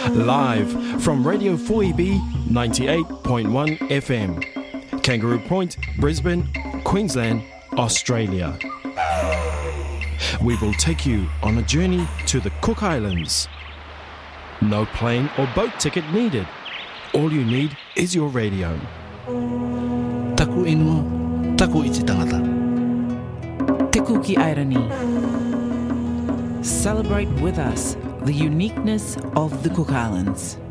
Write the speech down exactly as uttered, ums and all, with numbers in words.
Live from Radio four E B ninety-eight point one F M, Kangaroo Point, Brisbane, Queensland, Australia. We will take you on a journey to the Cook Islands. No plane or boat ticket needed. All you need is your radio. Taku inua, taku iti tangata. Te Kuki Airani. Celebrate with us the uniqueness of the Cook Islands.